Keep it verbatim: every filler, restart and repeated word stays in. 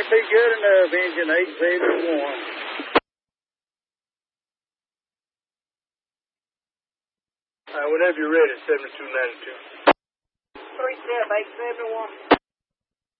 That'd be good enough, engine eight seventy-one. Uh, whenever you're ready, seventy-two ninety-two. Three step eight seventy-one.